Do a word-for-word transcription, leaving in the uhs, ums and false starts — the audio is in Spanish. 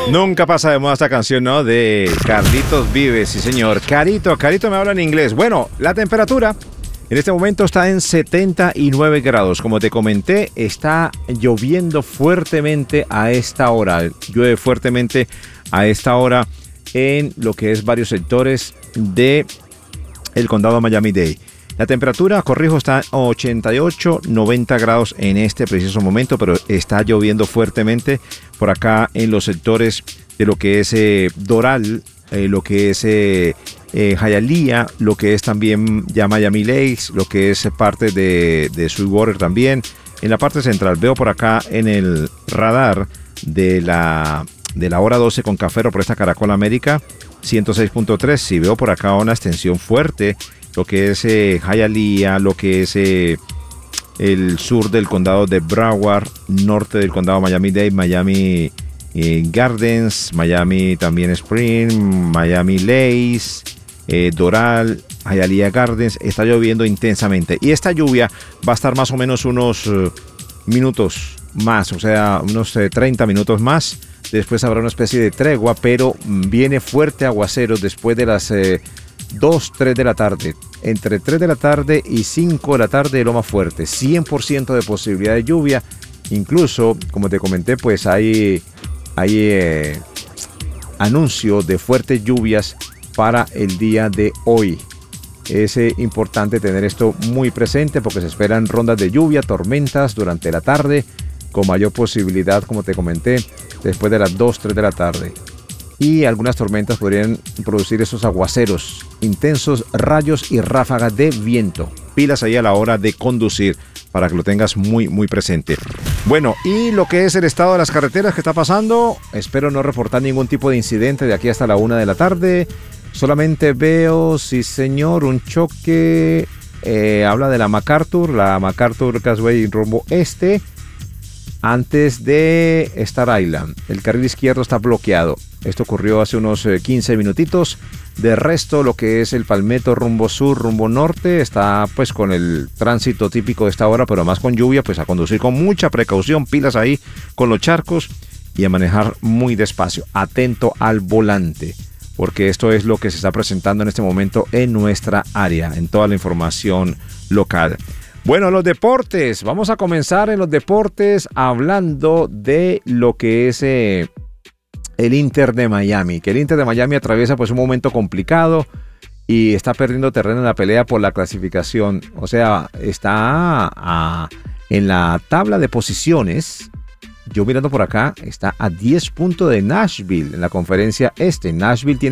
Nunca pasa de moda esta canción, ¿no? De Carlitos Vives, sí señor. Carito, Carito me habla en inglés. Bueno, la temperatura en este momento está en setenta y nueve grados. Como te comenté, está lloviendo fuertemente a esta hora. Llueve fuertemente a esta hora en lo que es varios sectores de el condado de Miami-Dade. La temperatura, corrijo, está a ochenta y ocho, noventa grados en este preciso momento, pero está lloviendo fuertemente por acá en los sectores de lo que es eh, Doral, eh, lo que es eh, eh, Hialeah, lo que es también ya Miami Lakes, lo que es parte de, de Sweetwater también. En la parte central veo por acá en el radar de la, de la hora doce con Cafero por esta Caracol América, ciento seis punto tres. Si veo por acá una extensión fuerte, lo que es eh, Hialeah, lo que es eh, el sur del condado de Broward, norte del condado de Miami-Dade, Miami eh, Gardens, Miami también Spring, Miami Lakes, eh, Doral, Hialeah Gardens. Está lloviendo intensamente y esta lluvia va a estar más o menos unos uh, minutos más, o sea, unos eh, treinta minutos más. Después habrá una especie de tregua, pero viene fuerte aguacero después de las eh, dos, tres de la tarde. Entre tres de la tarde y cinco de la tarde lo más fuerte. cien por ciento de posibilidad de lluvia. Incluso, como te comenté, pues hay, hay eh, anuncio de fuertes lluvias para el día de hoy. Es eh, importante tener esto muy presente porque se esperan rondas de lluvia, tormentas durante la tarde, con mayor posibilidad, como te comenté, después de las dos, tres de la tarde. Y algunas tormentas podrían producir esos aguaceros, intensos rayos y ráfagas de viento. Pilas ahí a la hora de conducir para que lo tengas muy, muy presente. Bueno, y lo que es el estado de las carreteras que está pasando, espero no reportar ningún tipo de incidente de aquí hasta la una de la tarde. Solamente veo, sí señor, un choque, eh, habla de la MacArthur, la MacArthur Causeway rumbo este, antes de Star Island. El carril izquierdo está bloqueado. Esto ocurrió hace unos eh, quince minutitos. De resto, lo que es el Palmetto rumbo sur, rumbo norte, está pues con el tránsito típico de esta hora, pero más con lluvia, pues a conducir con mucha precaución, pilas ahí con los charcos y a manejar muy despacio, atento al volante, porque esto es lo que se está presentando en este momento en nuestra área, en toda la información local. Bueno, los deportes. Vamos a comenzar en los deportes hablando de lo que es eh, el Inter de Miami. Que el Inter de Miami atraviesa pues un momento complicado y está perdiendo terreno en la pelea por la clasificación. O sea, está a, en la tabla de posiciones. Yo mirando por acá, está a diez puntos de Nashville en la conferencia este. Nashville tiene